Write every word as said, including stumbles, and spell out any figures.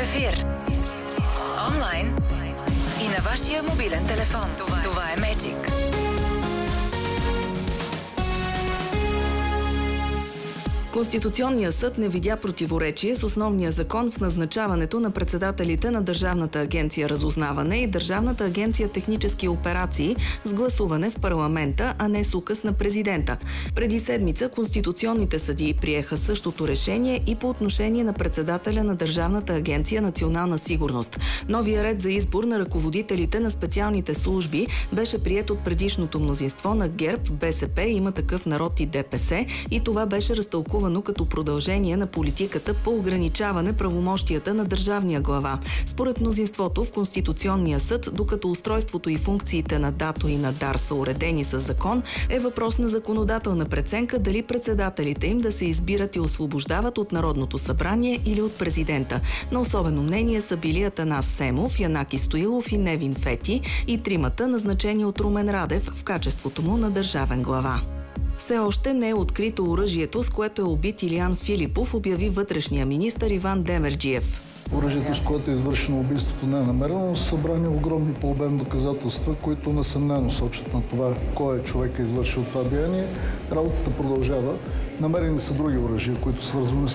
ефир. Онлайн и на вашия мобилен телефон. Това, Това е Magic. Конституционният съд не видя противоречие с основния закон в назначаването на председателите на Държавната агенция Разузнаване и Държавната агенция Технически операции с гласуване в парламента, а не с указ на президента. Преди седмица конституционните съдии приеха същото решение и по отношение на председателя на Държавната агенция Национална сигурност. Новия ред за избор на ръководителите на специалните служби беше приет от предишното мнозинство на ГЕРБ, БСП, Има такъв народ и ДПС, и това беше разтълкувано като продължение на политиката по ограничаване правомощията на държавния глава. Според мнозинството в Конституционния съд, докато устройството и функциите на ДАТО и на ДАР са уредени със закон, е въпрос на законодателна преценка дали председателите им да се избират и освобождават от Народното събрание или от президента. На особено мнение са били Атанас Семов, Янаки Стоилов и Невин Фети и тримата, назначени от Румен Радев в качеството му на държавен глава. Все още не е открито оръжието, с което е убит Илиян Филипов, обяви вътрешния министър Иван Демерджиев. Оръжието, с което е извършено убийството, не е намерено, но са събрани огромни по обем доказателства, които несъмнено сочат на това кой е човек, е извършил това деяние. Работата продължава. Намерени са други оръжия, които свързваме с